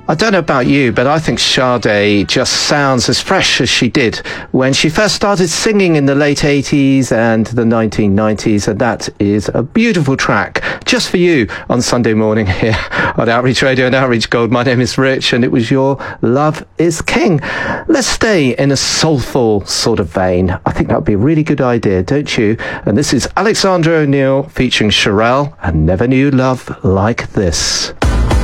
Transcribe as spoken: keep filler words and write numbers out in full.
I don't know about you, but I think Sade just sounds as fresh as she did when she first started singing in the late eighties and the nineteen nineties, and that is a beautiful track just for you on Sunday morning here on Outreach Radio and Outreach Gold. My name is Rich, and it was your Love is King. Let's stay in a soulful sort of vein. I think that would be a really good idea, don't you? And this is Alexandra O'Neill featuring Sherelle, and Never Knew Love Like This.